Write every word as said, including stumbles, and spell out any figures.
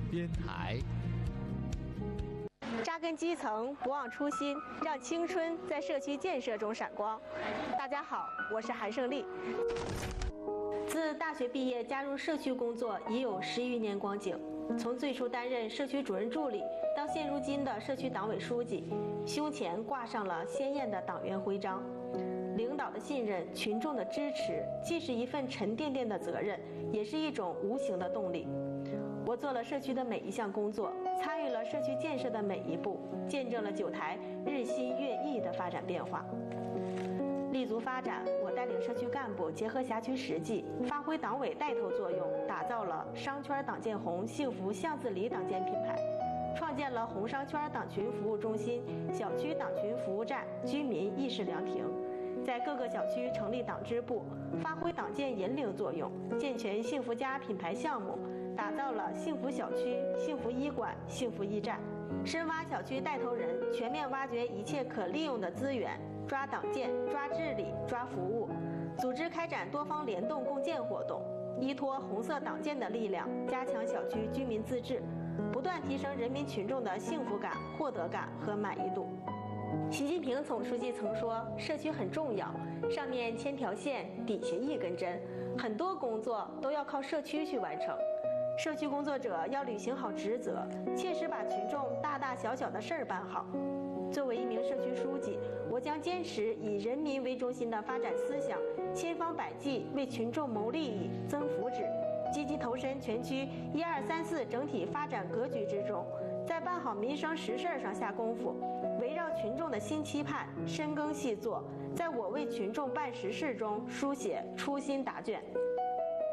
边台。 扎根基层，不忘初心，让青春在社区建设中闪光。大家好，我是韩胜利。自大学毕业加入社区工作已有十余年光景，从最初担任社区主任助理，到现如今的社区党委书记，胸前挂上了鲜艳的党员徽章。领导的信任，群众的支持，既是一份沉甸甸的责任，也是一种无形的动力。我做了社区的每一项工作，参与了社区建设的每一步，见证了九台日新月异的发展变化。立足发展，我带领社区干部结合辖区实际，发挥党委带头作用，打造了商圈党建红、幸福巷子里党建品牌，创建了红商圈党群服务中心、小区党群服务站、居民议事凉亭。在各个小区成立党支部，发挥党建引领作用，健全幸福家品牌项目，打造了幸福小区、幸福医馆、幸福驿站。深挖小区带头人，全面挖掘一切可利用的资源，抓党建、抓治理、抓服务，组织开展多方联动共建活动，依托红色党建的力量，加强小区居民自治，不断提升人民群众的幸福感、获得感和满意度。习近平总书记曾说，社区很重要，上面千条线，底下一根针，很多工作都要靠社区去完成。社区工作者要履行好职责，切实把群众大大小小的事儿办好。作为一名社区书记，我将坚持以人民为中心的发展思想，千方百计为群众谋利益、增福祉，积极投身全区一二三四整体发展格局之中，在办好民生实事上下功夫，围绕群众的新期盼，深耕细作，在我为群众办实事中书写初心答卷。